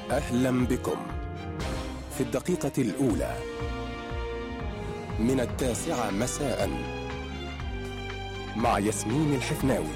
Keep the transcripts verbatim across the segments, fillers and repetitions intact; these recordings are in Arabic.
أهلا بكم في الدقيقة الأولى من التاسعة مساء مع ياسمين الحفناوي.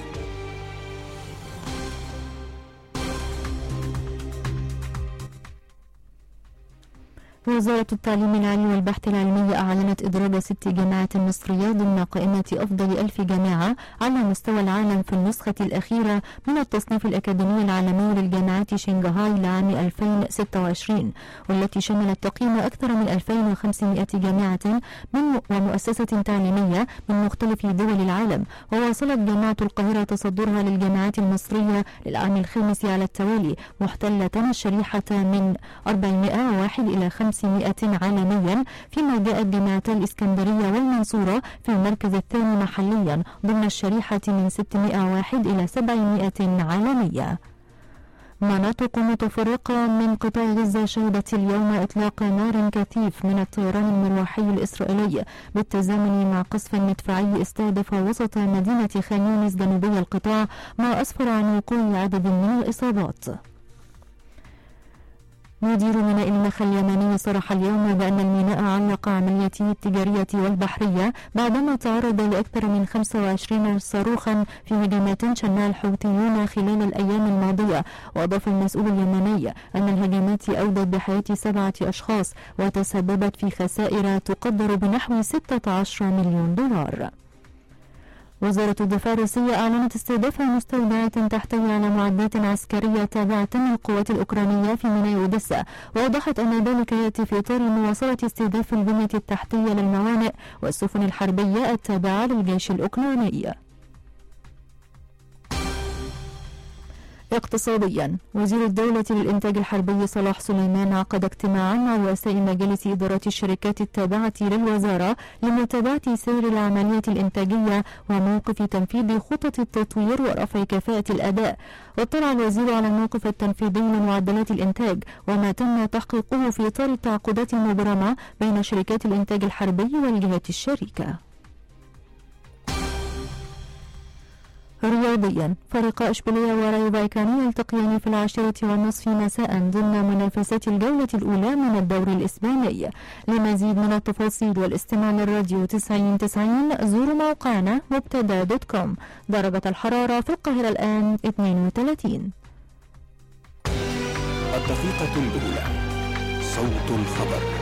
وزارة التعليم العالي والبحث العلمي أعلنت إدراج ست جامعات مصرية ضمن قائمة أفضل ألف جامعة على مستوى العالم في النسخة الأخيرة من التصنيف الأكاديمي العالمي للجامعات شنغهاي لعام ألفين وستة وعشرين، والتي شملت تقييم أكثر من ألفين وخمسمائة جامعة من ومؤسسة تعليمية من مختلف دول العالم. وواصلت جامعة القاهرة تصدرها للجامعات المصرية للعام الخامس على التوالي، محتلة الشريحة من أربعمائة وواحد إلى خمسمائة عالميا، فيما جاءت جامعتا الإسكندرية والمنصورة في المركز الثاني محليا ضمن الشريحة من ستمائة وواحد إلى سبعمائة عالمية. مناطق متفرقة من قطاع غزة شهدت اليوم إطلاق نار كثيف من الطيران المروحي الإسرائيلي بالتزامن مع قصف مدفعي استهدف وسط مدينة خان يونس جنوبي القطاع، ما أسفر عن وقوع عدد من الإصابات. مدير ميناء النخل اليمني صرح اليوم بأن الميناء علق عملياته التجارية والبحرية بعدما تعرض لأكثر من خمسة وعشرين صاروخا في هجمات شنها الحوثيون خلال الأيام الماضية. وأضاف المسؤول اليمني أن الهجمات أودت بحياة سبعة أشخاص وتسببت في خسائر تقدر بنحو ستة عشر مليون دولار. وزارة الدفاع الروسية أعلنت استهداف مستودعات تحتوي على معدات عسكرية تابعة للقوات الأوكرانية في ميناء أوديسا، وأوضحت أن ذلك يأتي في إطار مواصلة استهداف البنية التحتية للموانئ والسفن الحربية التابعة للجيش الأوكراني. اقتصاديا، وزير الدولة للإنتاج الحربي صلاح سليمان عقد اجتماعا مع رؤساء مجالس إدارات الشركات التابعة للوزارة لمتابعة سير العملية الإنتاجية وموقف تنفيذ خطط التطوير ورفع كفاءة الأداء. واطلع الوزير على الموقف التنفيذي لمعدلات الإنتاج وما تم تحقيقه في إطار التعاقدات المبرمة بين شركات الإنتاج الحربي والجهات الشريكة. رياضيا، فريق إشبيلية ورايو فايكانو يلتقيان في العاشرة والنصف مساء ضمن منافسات الجولة الأولى من الدوري الإسباني. لمزيد من التفاصيل والاستماع للراديو تسعين تسعين زوروا موقعنا مبتدا دوت كوم. درجة الحرارة في القاهرة الآن اثنين وثلاثين. الدقيقة الأولى، صوت الخبر.